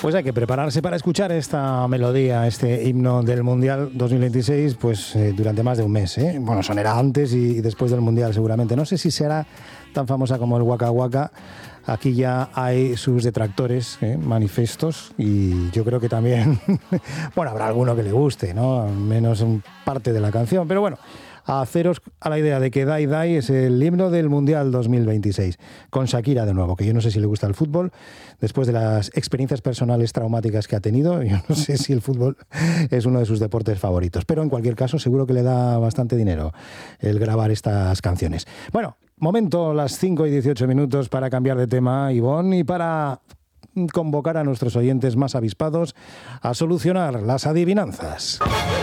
Pues hay que prepararse para escuchar esta melodía, este himno del Mundial 2026, pues durante más de un mes, ¿eh? Bueno, sonará antes y después del Mundial seguramente. No sé si será tan famosa como el Waka Waka. Aquí ya hay sus detractores, manifestos, y yo creo que también, bueno, habrá alguno que le guste, ¿no? Al menos parte de la canción, pero bueno, a haceros a la idea de que Dai Dai es el himno del Mundial 2026, con Shakira de nuevo, que yo no sé si le gusta el fútbol, después de las experiencias personales traumáticas que ha tenido, yo no sé si el fútbol es uno de sus deportes favoritos, pero en cualquier caso seguro que le da bastante dinero el grabar estas canciones. Bueno, momento, las 5 y 18 minutos para cambiar de tema, Ivonne, y para convocar a nuestros oyentes más avispados a solucionar las adivinanzas.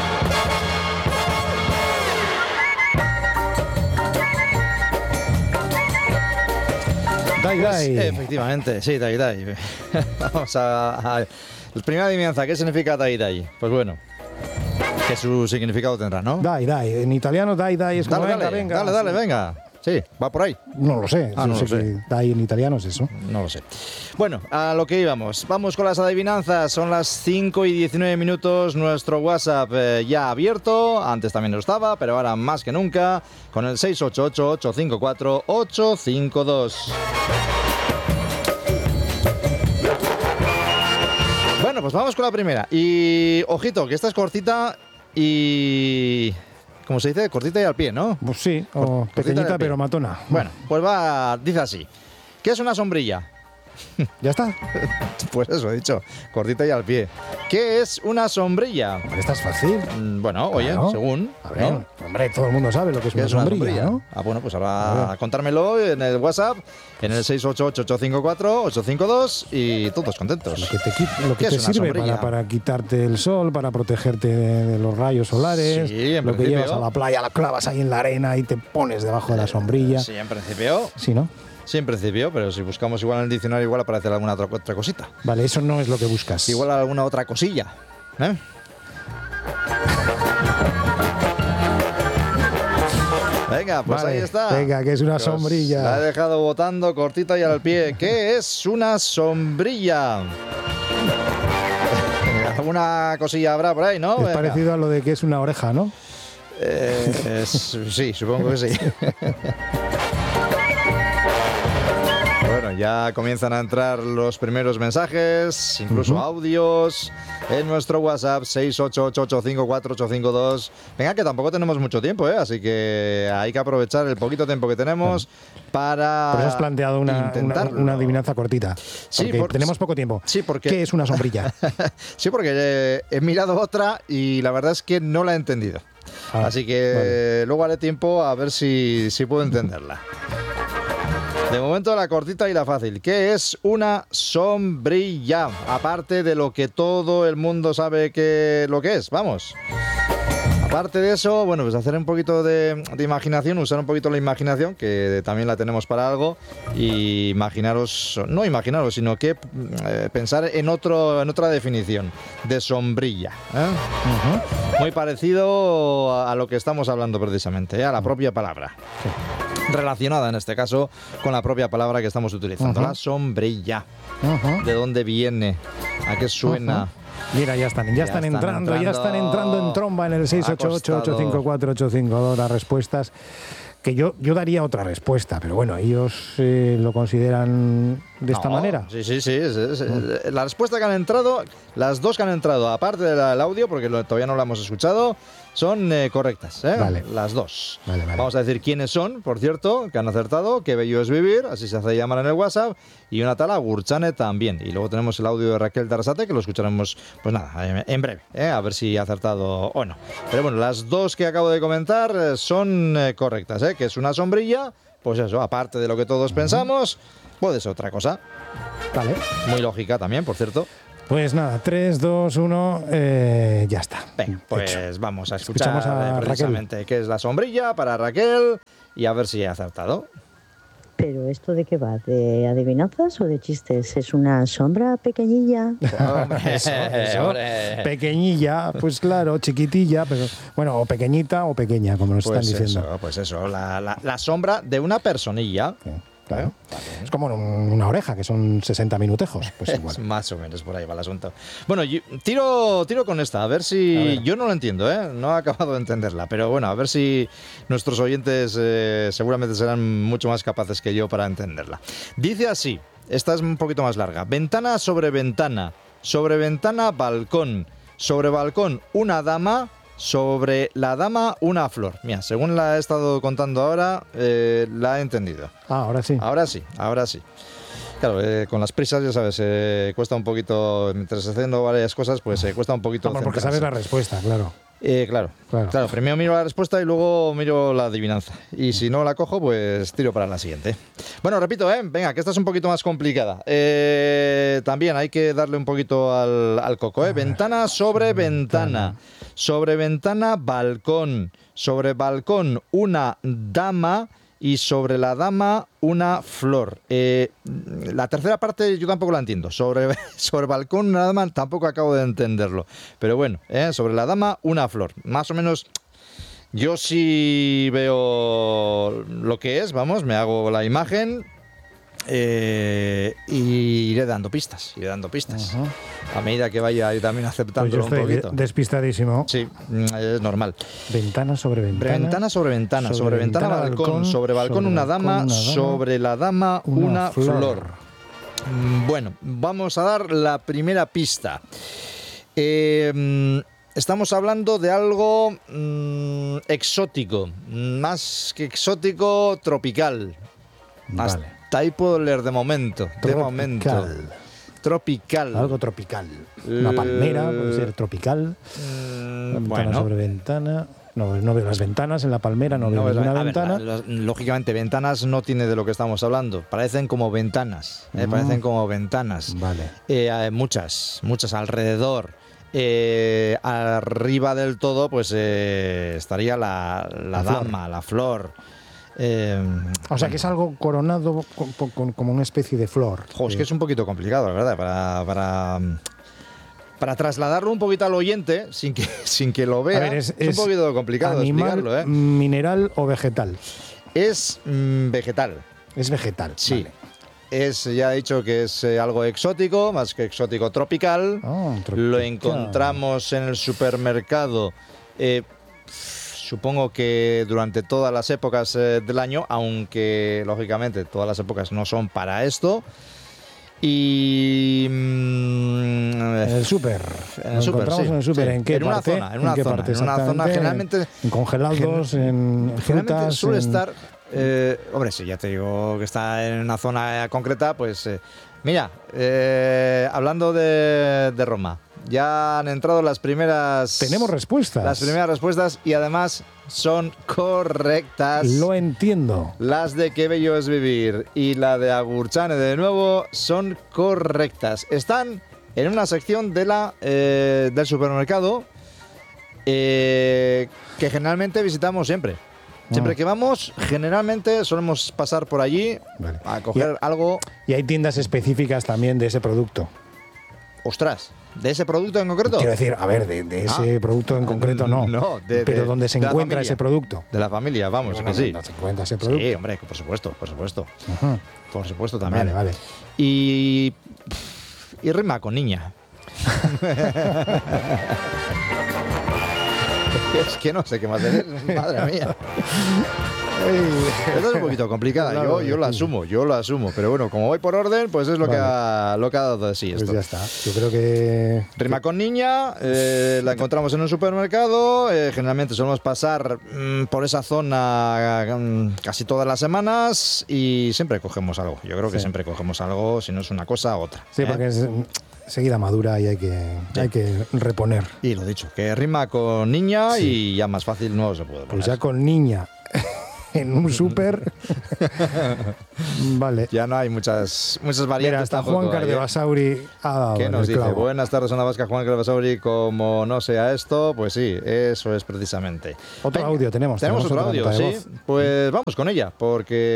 Dai Dai. Pues, efectivamente, sí, Dai Dai. Vamos a la primera adivinanza, ¿qué significa Dai Dai? Pues bueno, que su significado tendrá, ¿no? Dai Dai, en italiano Dai Dai es como dale, venga. Sí, va por ahí. No lo sé, no lo sé. Que Dai en italiano es eso. No lo sé. Bueno, a lo que íbamos. Vamos con las adivinanzas. Son las 5 y 19 minutos. Nuestro WhatsApp ya abierto. Antes también lo estaba, pero ahora más que nunca. Con el 688-854-852. Bueno, pues vamos con la primera. Y ojito, que esta es cortita y... ¿Cómo se dice? Cortita y al pie, ¿no? Pues sí, o pequeñita pero matona. Bueno, pues dice así. ¿Qué es una sombrilla? ¿Ya está? Pues eso he dicho, cortita y al pie. ¿Qué es una sombrilla? Hombre, esta es fácil. Bueno, Claro. oye, según. A ver, ¿no? hombre, todo el mundo sabe lo que es una sombrilla, ¿no? Ah, bueno, pues ahora contármelo en el WhatsApp, en el 688-854-852 y todos contentos. Lo que te sirve para quitarte el sol, para protegerte de los rayos solares. Sí, en lo que principio. llevas a la playa, la clavas ahí en la arena y te pones debajo de la sombrilla. Sí, en principio. Sí, ¿no? Sí, en principio, pero si buscamos igual en el diccionario igual aparece alguna otra cosita. Vale, eso no es lo que buscas. Igual alguna otra cosilla, ¿eh? Venga, pues vale, ahí está. Venga, que es una Pues sombrilla. La he dejado votando cortita y al pie. ¿Qué es una sombrilla? Alguna cosilla habrá por ahí, ¿no? Es Venga. parecido a lo de que es una oreja, ¿no? Sí, supongo que sí. Bueno, ya comienzan a entrar los primeros mensajes, incluso audios, en nuestro WhatsApp 688-854-852. Venga, que tampoco tenemos mucho tiempo, ¿eh? Así que hay que aprovechar el poquito tiempo que tenemos para Por eso has planteado una adivinanza cortita. Sí, tenemos poco tiempo. Sí, porque... ¿Qué es una sombrilla? Sí, porque he mirado otra y la verdad es que no la he entendido. Así que luego haré tiempo a ver si puedo entenderla. De momento la cortita y la fácil. ¿Qué es una sombrilla? Aparte de lo que todo el mundo sabe lo que es. Vamos. Aparte de eso, bueno, pues hacer un poquito de imaginación, usar un poquito la imaginación, que también la tenemos para algo, y no imaginaros, sino que pensar en otra definición de sombrilla, ¿eh? Muy parecido a lo que estamos hablando precisamente, a la propia palabra. Sí. Relacionada en este caso con la propia palabra que estamos utilizando, la sombrilla. ¿De dónde viene? ¿A qué suena? Mira, ya están entrando en tromba en el 688-854-852 las respuestas. Que yo daría otra respuesta, pero bueno, ellos lo consideran de esta manera. Sí. La respuesta que han entrado, las dos que han entrado, aparte del audio, porque todavía no la hemos escuchado, son correctas, ¿eh? Vale. Las dos. Vale. Vamos a decir quiénes son, por cierto, que han acertado. Qué bello es vivir, así se hace llamar en el WhatsApp. Y una tal Gurchane también. Y luego tenemos el audio de Raquel Tarasate, que lo escucharemos, pues nada, en breve, a ver si ha acertado o no. Pero bueno, las dos que acabo de comentar son correctas, que es una sombrilla, pues eso, aparte de lo que todos pensamos, puede ser otra cosa. Vale. Muy lógica también, por cierto. Pues nada, 3, 2, 1, ya está. Venga, pues hecho. Vamos a escuchar a precisamente Raquel. qué es la sombrilla para Raquel y a ver si ha acertado. ¿Pero esto de qué va? ¿De adivinanzas o de chistes? ¿Es una sombra pequeñilla? Eso. Pequeñilla, pues claro, chiquitilla, pero bueno, o pequeñita o pequeña, como nos están diciendo. Pues eso, la sombra de una personilla. Sí. Claro. Es como una oreja, que son 60 minutejos. Pues igual. Más o menos por ahí va el asunto. Bueno, tiro con esta, a ver si... Yo no lo entiendo, ¿eh? No he acabado de entenderla, pero bueno, a ver si nuestros oyentes seguramente serán mucho más capaces que yo para entenderla. Dice así, esta es un poquito más larga. Ventana, sobre ventana, balcón, sobre balcón una dama, sobre la dama una flor. Mira, según la he estado contando ahora, la he entendido. Ahora sí. Ahora sí. Claro, con las prisas, ya sabes, cuesta un poquito, mientras haciendo varias cosas, pues cuesta un poquito. Vamos, porque sabes la respuesta, claro. Claro, primero miro la respuesta y luego miro la adivinanza. Y si no la cojo, pues tiro para la siguiente. Bueno, repito, venga, que esta es un poquito más complicada. También hay que darle un poquito al coco, Ventana sobre ventana. Sobre ventana, balcón. Sobre balcón, una dama. Y sobre la dama, una flor. La tercera parte yo tampoco la entiendo. Sobre balcón, una dama, tampoco acabo de entenderlo. Pero bueno, sobre la dama, una flor. Más o menos, yo sí veo lo que es, vamos, me hago la imagen y iré dando pistas. Uh-huh. A medida que vaya yo también aceptando pues yo un poquito. Despistadísimo. Sí, es normal. Ventana sobre ventana. Ventana sobre ventana. Sobre ventana, balcón. Sobre balcón, una dama. Sobre la dama, una flor. Bueno, vamos a dar la primera pista. Estamos hablando de algo exótico. Más que exótico, tropical. Vale. Hasta ahí puedo leer de momento. Tropical. Algo tropical. Una palmera puede ser tropical. Ventana sobre ventana. No veo las ventanas en la palmera, no veo ninguna ventana. Lógicamente, ventanas no tiene de lo que estamos hablando. Parecen como ventanas. Parecen como ventanas. Vale. Muchas alrededor. Arriba del todo, pues estaría la dama, la flor. O sea, que es algo coronado como una especie de flor. Es que es un poquito complicado, la verdad, para trasladarlo un poquito al oyente, sin que lo vea. A ver, es un poquito complicado animal, explicarlo, ¿mineral o vegetal? Es vegetal. Es vegetal, sí. Vale. Ya he dicho que es algo exótico, más que exótico, tropical. Lo encontramos en el supermercado. Supongo que durante todas las épocas del año, aunque lógicamente todas las épocas no son para esto. Y en el súper. En el súper. Sí, en el súper. Sí. ¿En qué parte? En una zona generalmente. En congelados, en frutas. Generalmente suele estar. Hombre, si ya te digo que está en una zona concreta, pues. Mira, hablando de Roma. Ya han entrado las primeras... Tenemos respuestas. Las primeras respuestas y además son correctas. Lo entiendo. Las de Qué bello es vivir y la de Agurchane de nuevo son correctas. Están en una sección de del supermercado que generalmente visitamos siempre. Siempre que vamos, generalmente solemos pasar por allí a coger algo. Y hay tiendas específicas también de ese producto. Ostras, ¿de ese producto en concreto? Quiero decir, a ver, de ese producto en concreto no. Pero donde se encuentra ese producto. De la familia, vamos, que sí. ¿Dónde se encuentra ese producto? Sí, hombre, por supuesto. Uh-huh. Por supuesto también. Vale. Y rima con niña. Es que no sé qué más decir, madre mía. Esto es un poquito complicada, claro, yo lo asumo, pero bueno, como voy por orden, pues es lo que ha dado de sí esto. Pues ya está, yo creo que... Rima con niña, la encontramos en un supermercado, generalmente solemos pasar por esa zona casi todas las semanas y siempre cogemos algo, yo creo que siempre cogemos algo, si no es una cosa, otra. Sí, porque es... seguida madura y hay que reponer. Y lo dicho, que rima con niña y ya más fácil no se puede poner. Pues ya con niña en un súper. Vale. Ya no hay muchas variantes. Mira, hasta Juan Carlos de Basauri ha dado ¿Qué nos dice? clavo. Buenas tardes, Onda Vasca, Juan Carlos de Basauri. Como no sea esto, pues sí, eso es precisamente. Otro audio tenemos. Tenemos otro audio, sí. Pues vamos con ella,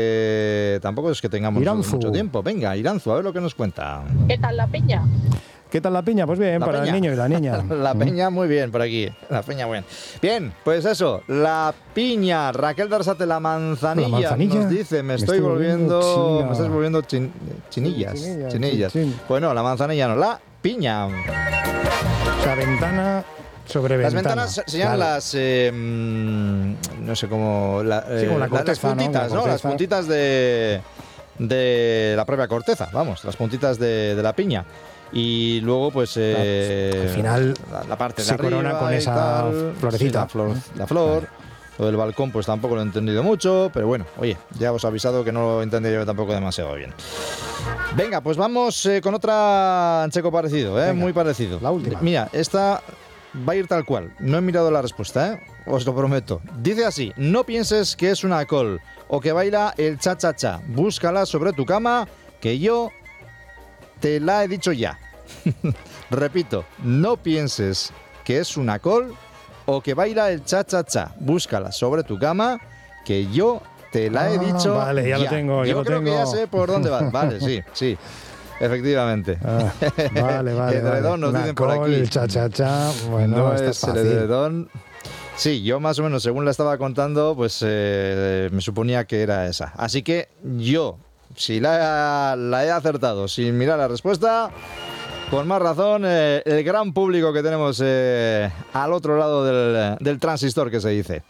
porque tampoco es que tengamos mucho tiempo. Venga, Iranzu, a ver lo que nos cuenta. ¿Qué tal la peña? ¿Qué tal la piña? Pues bien, para el niño y la niña. La piña muy bien por aquí. La piña muy bien. Bien, pues eso, la piña. Raquel Darsate, la manzanilla. Nos dice, me estoy volviendo chinillas. Pues no, la manzanilla no, la piña. O sea, ventana sobre ventana. Las ventanas se llaman las, no sé cómo, como la corteza, las puntitas, ¿no? Las puntitas de la propia corteza, vamos, las puntitas de la piña. Y luego, pues, al final la parte de se arriba corona con esa florecita. Sí, la flor. Lo del balcón, pues tampoco lo he entendido mucho, pero bueno, oye, ya os he avisado que no lo he entendido yo tampoco demasiado bien. Venga, pues vamos con otra Checo parecido, Venga, muy parecido. La última. Mira, esta va a ir tal cual. No he mirado la respuesta, os lo prometo. Dice así: no pienses que es una col o que baila el cha-cha-cha. Búscala sobre tu cama, que yo te la he dicho ya. Repito, no pienses que es una col o que baila el cha-cha-cha. Búscala sobre tu cama, que yo te la he dicho. Vale, ya lo tengo. Yo creo que ya sé por dónde va. Vale, sí. Efectivamente. Vale. Edredón nos dicen por aquí. El cha-cha-cha, bueno, no está es fácil. El edredón. Sí, yo más o menos, según la estaba contando, pues me suponía que era esa. Así que yo, si la he acertado sin mirar la respuesta, con más razón, el gran público que tenemos al otro lado del transistor, que se dice.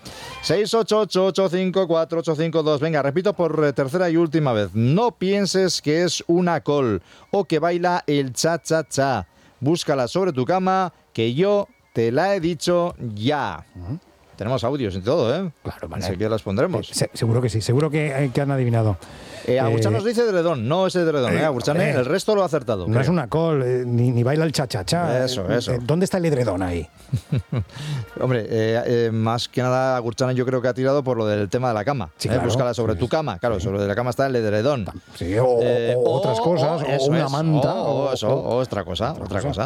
688-854-852. Venga, repito por tercera y última vez. No pienses que es una col o que baila el cha-cha-cha. Búscala sobre tu cama, que yo te la he dicho ya. Tenemos audios y todo, ¿eh? Claro, vale. Así que las pondremos. Seguro que sí, seguro que han adivinado. Agurchán nos dice edredón, no es edredón, Agurchán, el resto lo ha acertado. No es una col, ni baila el cha-cha-cha. Eso. ¿Dónde está el edredón ahí? Hombre, más que nada Agurchán yo creo que ha tirado por lo del tema de la cama. Sí, claro. Búscala sobre tu cama, claro, sobre la cama está el edredón. Sí, o otras cosas, o una manta. O otra cosa.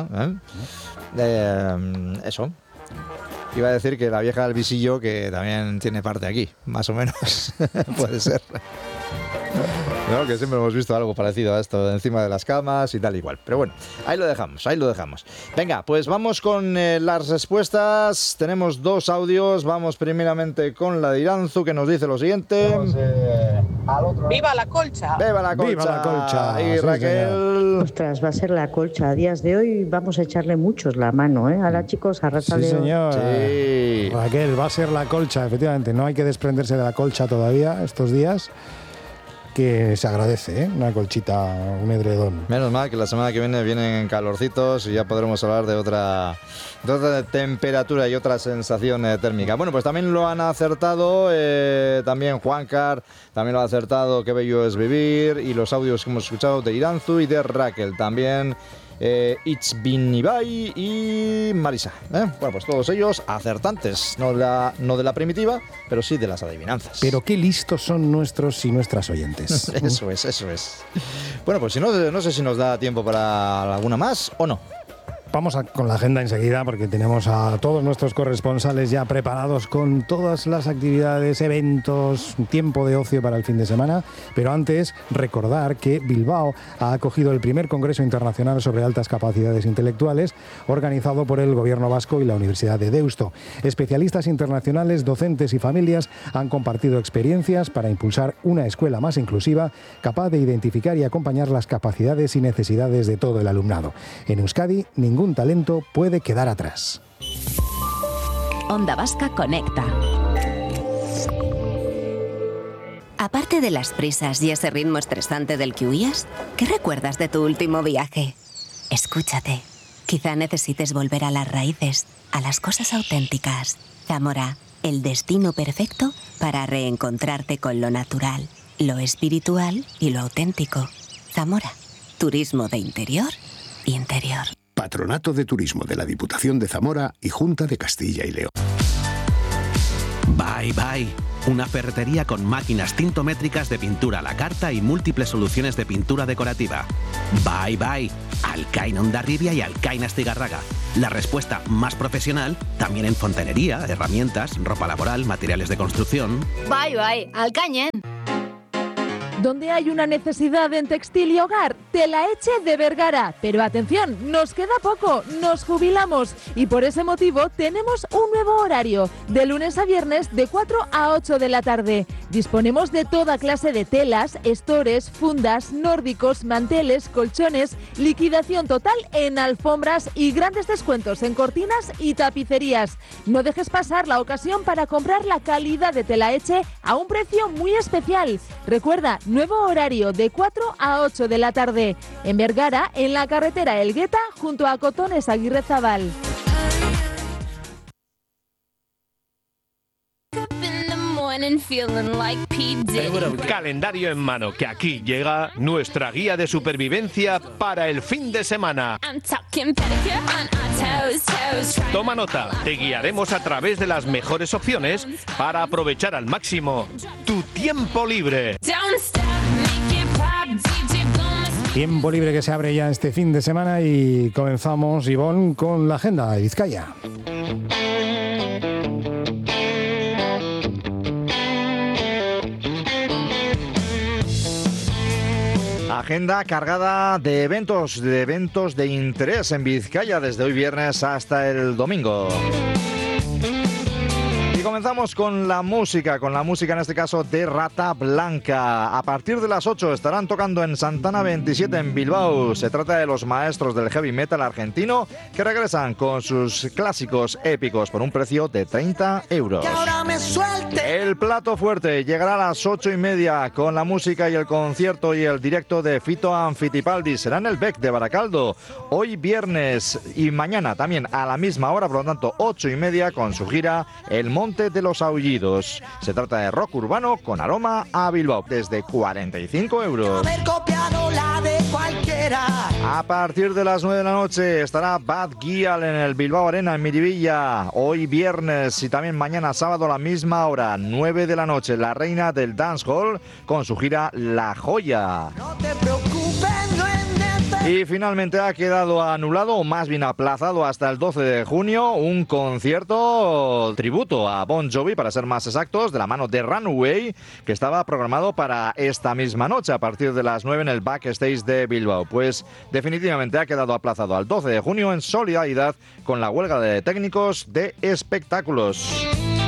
Eso. Iba a decir que la vieja del visillo, que también tiene parte aquí, más o menos. Puede ser. No, que siempre hemos visto algo parecido a esto encima de las camas y tal igual. Pero bueno, ahí lo dejamos. Venga, pues vamos con las respuestas. Tenemos dos audios. Vamos primeramente con la de Iranzu, que nos dice lo siguiente. ¡Viva la colcha! ¡Viva la colcha! ¡Viva la colcha! Y Sí, Raquel... Ostras, va a ser la colcha. A días de hoy vamos a echarle muchos la mano, ¿eh? Ahora, chicos, arrasale. Sí, señor. Sí. Raquel, va a ser la colcha, efectivamente. No hay que desprenderse de la colcha todavía estos días, que se agradece, ¿eh? Una colchita, un edredón. Menos mal que la semana que vienen calorcitos y ya podremos hablar de otra temperatura y otra sensación térmica. Bueno, pues también lo han acertado, también Juancar, también lo ha acertado Qué bello es vivir, y los audios que hemos escuchado de Iranzu y de Raquel también. It's Been Ibai y Marisa. Bueno, pues todos ellos acertantes, no de la primitiva, pero sí de las adivinanzas. Pero qué listos son nuestros y nuestras oyentes. Eso es. Bueno, pues si no sé si nos da tiempo para alguna más o no. Vamos con la agenda enseguida, porque tenemos a todos nuestros corresponsales ya preparados con todas las actividades, eventos, tiempo de ocio para el fin de semana. Pero antes, recordar que Bilbao ha acogido el primer Congreso Internacional sobre Altas Capacidades Intelectuales, organizado por el Gobierno Vasco y la Universidad de Deusto. Especialistas internacionales, docentes y familias han compartido experiencias para impulsar una escuela más inclusiva, capaz de identificar y acompañar las capacidades y necesidades de todo el alumnado. En Euskadi, ningún talento puede quedar atrás. Onda Vasca conecta. Aparte de las prisas y ese ritmo estresante del que huías, ¿qué recuerdas de tu último viaje? Escúchate. Quizá necesites volver a las raíces, a las cosas auténticas. Zamora, el destino perfecto para reencontrarte con lo natural, lo espiritual y lo auténtico. Zamora, turismo de interior y interior. Patronato de Turismo de la Diputación de Zamora y Junta de Castilla y León. Bye Bye, una ferretería con máquinas tintométricas de pintura a la carta y múltiples soluciones de pintura decorativa. Bye Bye, Alcaina Hondarribia y Alcaina Astigarraga. La respuesta más profesional también en fontanería, herramientas, ropa laboral, materiales de construcción. Bye Bye, Alcañen. Donde hay una necesidad en textil y hogar, te Telaeche de Vergara. Pero atención, nos queda poco, nos jubilamos y por ese motivo tenemos un nuevo horario, de lunes a viernes de 4 a 8 de la tarde. Disponemos de toda clase de telas, estores, fundas, nórdicos, manteles, colchones, liquidación total en alfombras y grandes descuentos en cortinas y tapicerías. No dejes pasar la ocasión para comprar la calidad de Telaeche a un precio muy especial. Recuerda, nuevo horario de 4 a 8 de la tarde. En Vergara, en la carretera Elgueta, junto a Cotones Aguirrezabal. Calendario en mano, que aquí llega nuestra guía de supervivencia para el fin de semana. Toma nota, te guiaremos a través de las mejores opciones para aprovechar al máximo tu tiempo libre. Tiempo libre que se abre ya este fin de semana y comenzamos, Ivonne, con la agenda de Vizcaya. Agenda cargada de eventos de interés en Vizcaya desde hoy viernes hasta el domingo. Y comenzamos con la música en este caso de Rata Blanca. A partir de las 8 estarán tocando en Santana 27 en Bilbao. Se trata de los maestros del heavy metal argentino que regresan con sus clásicos épicos por un precio de 30 euros. El plato fuerte llegará a las 8:30 con la música y el concierto y el directo de Fito and Fitipaldi. Será en el Bec de Baracaldo hoy viernes y mañana también a la misma hora, por lo tanto 8:30 con su gira El Monte de los Aullidos. Se trata de rock urbano con aroma a Bilbao desde 45 euros. A partir de las 9 de la noche estará Bad Gyal en el Bilbao Arena en Miribilla. Hoy viernes y también mañana sábado a la misma hora, 9 de la noche, la reina del dancehall con su gira La Joya. No te preocupes, y finalmente ha quedado anulado, o más bien aplazado hasta el 12 de junio, un concierto tributo a Bon Jovi, para ser más exactos, de la mano de Runaway, que estaba programado para esta misma noche, a partir de las 9 en el Backstage de Bilbao. Pues definitivamente ha quedado aplazado al 12 de junio en solidaridad con la huelga de técnicos de espectáculos.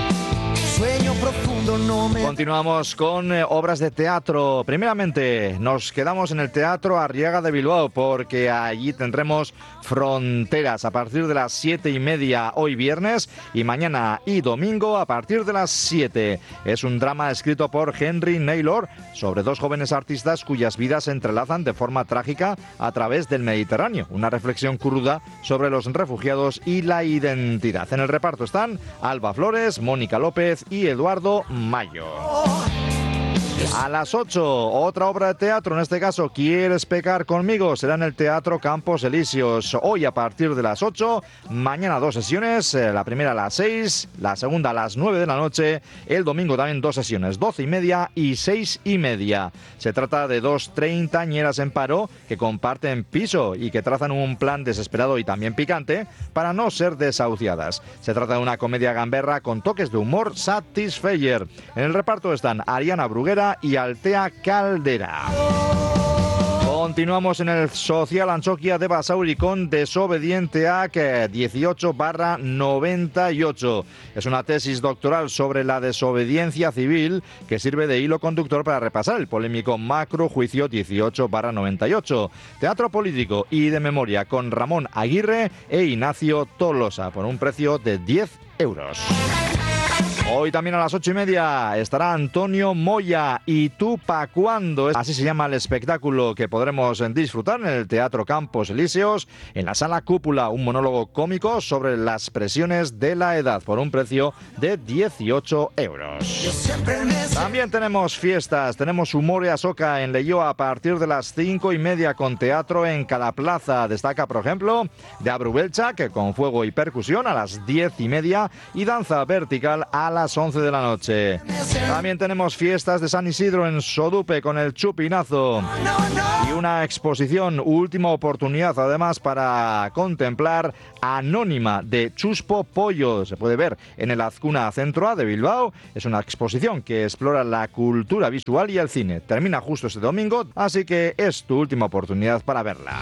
Continuamos con obras de teatro. Primeramente nos quedamos en el Teatro Arriaga de Bilbao porque allí tendremos Fronteras a partir de las 7:30 hoy viernes y mañana y domingo a partir de las 7. Es un drama escrito por Henry Naylor sobre dos jóvenes artistas cuyas vidas se entrelazan de forma trágica a través del Mediterráneo. Una reflexión cruda sobre los refugiados y la identidad. En el reparto están Alba Flores, Mónica López y Eduardo Mayo. A las 8, otra obra de teatro, en este caso ¿Quieres pecar conmigo? Será en el Teatro Campos Elíseos. Hoy a partir de las 8, mañana 2 sesiones, la primera a las 6, la segunda a las 9 de la noche, el domingo también 2 sesiones, 12:30 y 6:30. Se trata de dos treintañeras en paro que comparten piso y que trazan un plan desesperado y también picante para no ser desahuciadas. Se trata de una comedia gamberra con toques de humor satisfyer. En el reparto están Ariana Bruguera y Altea Caldera. Continuamos en el Social Antxokia de Basauri con Desobedienteak 18/98. Es una tesis doctoral sobre la desobediencia civil que sirve de hilo conductor para repasar el polémico macrojuicio 18/98. Teatro político y de memoria con Ramón Aguirre e Ignacio Tolosa por un precio de 10 euros. Hoy también a las 8:30 estará Antonio Moya y Tú pa' cuándo. Así se llama el espectáculo que podremos disfrutar en el Teatro Campos Elíseos, en la Sala Cúpula, un monólogo cómico sobre las presiones de la edad por un precio de 18 euros. También tenemos fiestas, tenemos Humor y Asoca en Leioa a partir de las 5:30 con teatro en cada plaza. Destaca, por ejemplo, de Abrubelcha, que con fuego y percusión a las 10:30 y danza vertical a a las 11 de la noche. También tenemos fiestas de San Isidro en Sodupe con el Chupinazo y una exposición, última oportunidad además para contemplar Anónima de Chuspo Pollo. Se puede ver en el Azcuna Centro A de Bilbao. Es una exposición que explora la cultura visual y el cine. Termina justo este domingo, así que es tu última oportunidad para verla.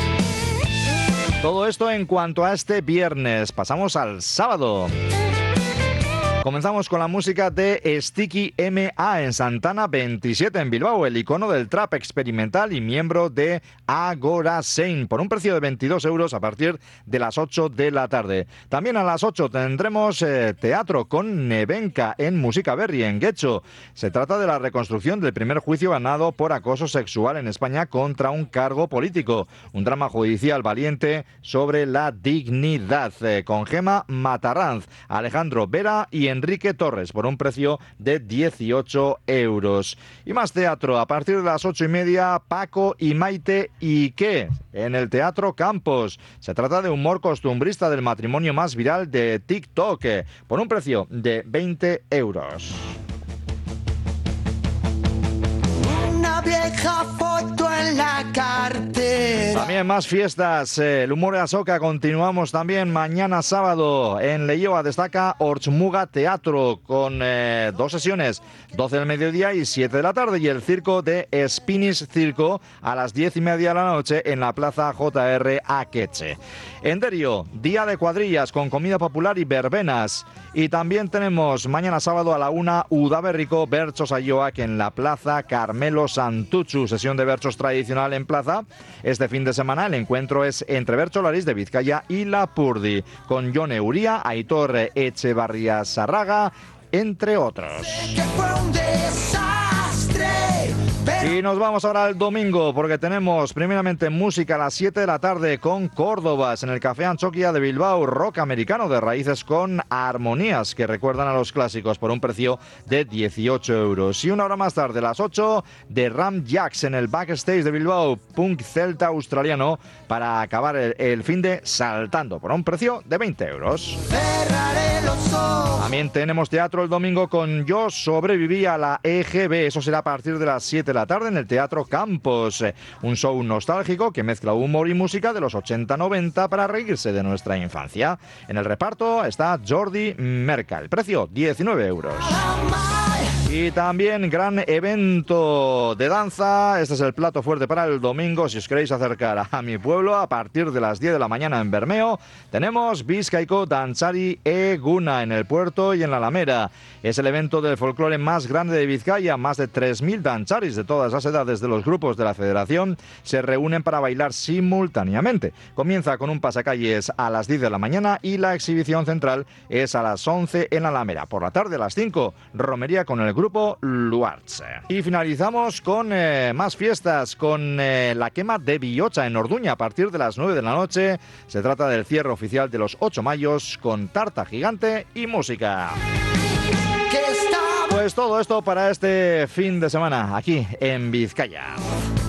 Todo esto en cuanto a este viernes. Pasamos al sábado. Comenzamos con la música de Sticky MA en Santana 27 en Bilbao, el icono del trap experimental y miembro de Agora Sein, por un precio de 22 euros a partir de las 8 de la tarde. También a las 8 tendremos teatro con Nevenka en Música Berry en Guecho. Se trata de la reconstrucción del primer juicio ganado por acoso sexual en España contra un cargo político. Un drama judicial valiente sobre la dignidad, con Gemma Matarranz, Alejandro Vera y Enrique Torres, por un precio de 18 euros. Y más teatro, a partir de las 8:30, Paco y Maite y qué, en el Teatro Campos. Se trata de humor costumbrista del matrimonio más viral de TikTok, por un precio de 20 euros. Una vieja foto en la cartera. También más fiestas, el humor de Asoka. Continuamos también mañana sábado en Leioa. Destaca Ortsmuga Teatro con 2 sesiones, 12 del mediodía y 7 de la tarde, y el circo de Spinis Circo a las 10:30 de la noche en la Plaza JR Akeche. En Derio, día de cuadrillas con comida popular y verbenas. Y también tenemos mañana sábado a la 1 Udaberriko Bertso Saioak en la Plaza Carmelo Santuchu, sesión de berchos tradicional en plaza. Este fin de semana el encuentro es entre bertsolaris de Vizcaya y Lapurdi, con Jone Uría, Aitor Echevarría Sarraga, entre otros. Y nos vamos ahora al domingo, porque tenemos primeramente música a las 7 de la tarde con Córdobas en el Café Anchoquia de Bilbao, rock americano de raíces con armonías que recuerdan a los clásicos, por un precio de 18 euros. Y una hora más tarde, a las 8, de Ram Jacks en el Backstage de Bilbao, punk celta australiano, para acabar el fin de saltando, por un precio de 20 euros. También tenemos teatro el domingo con Yo sobreviví a la EGB, eso será a partir de las 7 de la tarde en el Teatro Campos, un show nostálgico que mezcla humor y música de los 80-90 para reírse de nuestra infancia. En el reparto está Jordi Merca, el precio 19 euros. Y también gran evento de danza. Este es el plato fuerte para el domingo. Si os queréis acercar a mi pueblo, a partir de las 10 de la mañana en Bermeo, tenemos Bizkaiko Dantzari Eguna en el puerto y en la Alamera. Es el evento del folclore más grande de Vizcaya. Más de 3.000 danzaris de todas las edades de los grupos de la federación se reúnen para bailar simultáneamente. Comienza con un pasacalles a las 10 de la mañana y la exhibición central es a las 11 en la Alamera. Por la tarde a las 5, romería con el grupo Luartz. Y finalizamos con más fiestas, con la quema de Villocha en Orduña a partir de las 9 de la noche. Se trata del cierre oficial de los 8 mayos con tarta gigante y música. Pues todo esto para este fin de semana aquí en Vizcaya.